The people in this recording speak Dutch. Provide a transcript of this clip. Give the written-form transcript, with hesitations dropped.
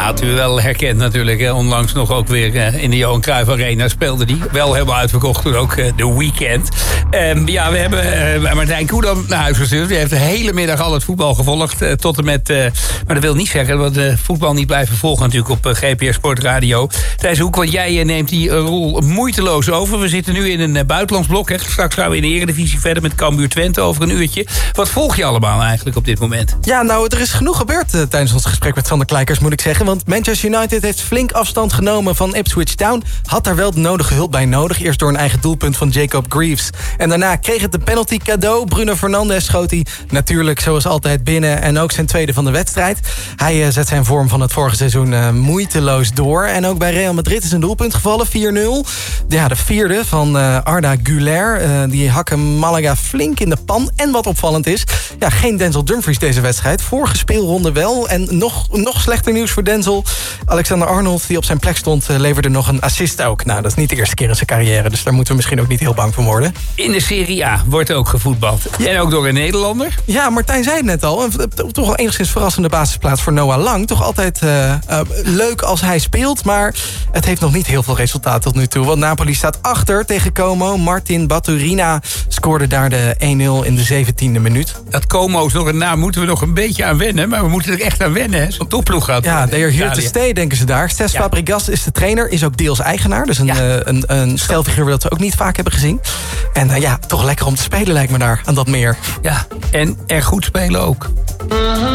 had u wel herkend natuurlijk. Hè. Onlangs nog ook weer in de Johan Cruijff Arena speelde die. Wel helemaal uitverkocht toen ook de Weekend. Ja, we hebben Martijn Koedam naar huis gestuurd. Die heeft de hele middag al het voetbal gevolgd. Tot en met... maar dat wil niet zeggen dat we voetbal niet blijven volgen natuurlijk op GPS Sport Radio. Thijs Hoek, want jij neemt die rol moeiteloos over. We zitten nu in een buitenlands blok. Hè. Straks gaan we in de Eredivisie verder met Cambuur Twente over een uurtje. Wat volg je allemaal eigenlijk op dit moment? Ja, nou, er is genoeg gebeurd tijdens ons gesprek met Sander Kleikers, moet ik zeggen. Want Manchester United heeft flink afstand genomen van Ipswich Town. Had daar wel de nodige hulp bij nodig. Eerst door een eigen doelpunt van Jacob Greaves. En daarna kreeg het de penalty cadeau. Bruno Fernandes schoot hij natuurlijk zoals altijd binnen. En ook zijn tweede van de wedstrijd. Hij zet zijn vorm van het vorige seizoen moeiteloos door. En ook bij Real Madrid is een doelpunt gevallen, 4-0. Ja, de vierde van Arda Güler. Die hakken Malaga flink in de pan. En wat opvallend is, ja, geen Denzel Dumfries deze wedstrijd. Vorige speelronde wel. En nog slechter nieuws voor Denzel. Alexander Arnold, die op zijn plek stond, leverde nog een assist ook. Nou, dat is niet de eerste keer in zijn carrière. Dus daar moeten we misschien ook niet heel bang van worden. In de Serie A wordt ook gevoetbald. Ja. En ook door een Nederlander. Ja, Martijn zei het net al. Toch wel enigszins verrassende basisplaats voor Noah Lang. Toch altijd leuk als hij speelt. Maar het heeft nog niet heel veel resultaat tot nu toe. Want Napoli staat achter tegen Como. Martin Baturina scoorde daar de 1-0 in de 17e minuut. Dat Como is nog een naam, moeten we nog een beetje aan wennen. Maar we moeten er echt aan wennen. Zo'n topploeg gaat. Ja, they are here to stay, denken ze daar. Cesc Fabregas is de trainer, is ook deels eigenaar. Dus een stelfiguur dat we ook niet vaak hebben gezien. En toch lekker om te spelen lijkt me daar, aan dat meer. Ja, en er goed spelen ook.